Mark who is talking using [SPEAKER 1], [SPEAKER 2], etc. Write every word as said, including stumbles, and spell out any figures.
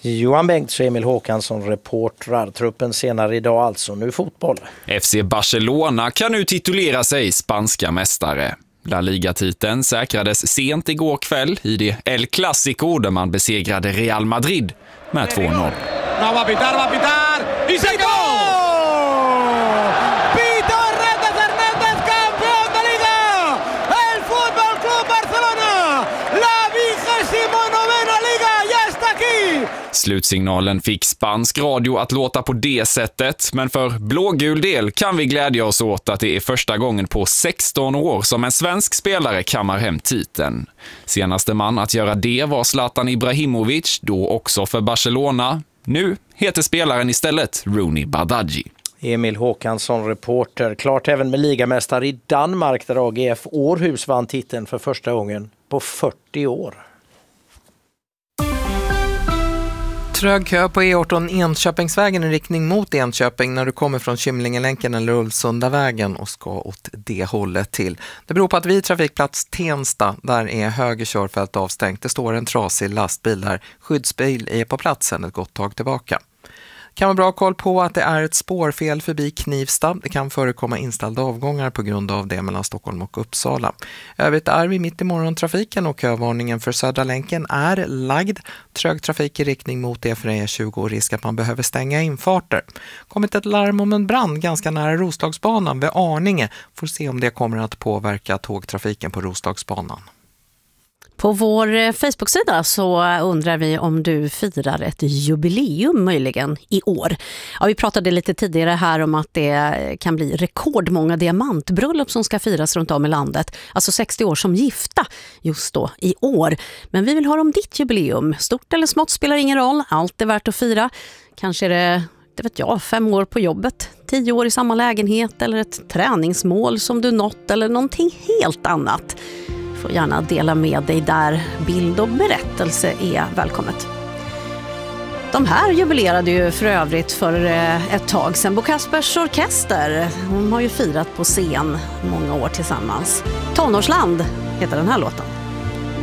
[SPEAKER 1] Johan Bengts och Emil Håkansson reportrar. Truppen senare idag alltså. Nu fotboll.
[SPEAKER 2] F C Barcelona kan nu titulera sig spanska mästare. La Liga-titeln säkrades sent igår kväll i det El Clásico där man besegrade Real Madrid med två noll.
[SPEAKER 3] No, va a pitar, va a pitar. Y se gol! Pito Rete Fernández, campeón de Liga. El Fútbol Club Barcelona. La vigésimo novena Liga ya está aquí.
[SPEAKER 2] Slutsignalen fick spansk radio att låta på det sättet, men för blågul del kan vi glädja oss åt att det är första gången på sexton år som en svensk spelare kammar hem titeln. Senaste man att göra det var Zlatan Ibrahimovic, då också för Barcelona. Nu heter spelaren istället Rooney Bardghji.
[SPEAKER 1] Emil Håkansson, reporter. Klart även med ligamästare i Danmark där A G F Århus vann titeln för första gången på fyrtio år.
[SPEAKER 4] Trög kö på E arton Enköpingsvägen i riktning mot Enköping när du kommer från Kymlingelänken eller Ulvsundavägen och ska åt det hållet till. Det beror på att vid trafikplats Tensta, där är höger körfält avstängt. Det står en trasig lastbil där. Skyddsbil är på platsen ett gott tag tillbaka. Kan vara bra koll på att det är ett spårfel förbi Knivsta. Det kan förekomma inställda avgångar på grund av det mellan Stockholm och Uppsala. Övrigt är vi mitt i morgontrafiken och kövarningen för Södra länken är lagd. Trög trafik i riktning mot E för E tjugo och risk att man behöver stänga infarter. Kommit ett larm om en brand ganska nära Roslagsbanan vid Arninge. Får se om det kommer att påverka tågtrafiken på Roslagsbanan.
[SPEAKER 5] På vår Facebook-sida så undrar vi om du firar ett jubileum möjligen i år. Ja, vi pratade lite tidigare här om att det kan bli rekordmånga diamantbröllop som ska firas runt om i landet. Alltså sextio år som gifta just då i år. Men vi vill höra om ditt jubileum. Stort eller smått spelar ingen roll. Allt är värt att fira. Kanske är det, det vet jag, fem år på jobbet. Tio år i samma lägenhet eller ett träningsmål som du nått eller någonting helt annat. Får gärna dela med dig där. Bild och berättelse är välkommet. De här jubilerade ju för övrigt för ett tag sedan. Bo Kaspers orkester. Hon har ju firat på scen många år tillsammans. Tonårsland heter den här låten.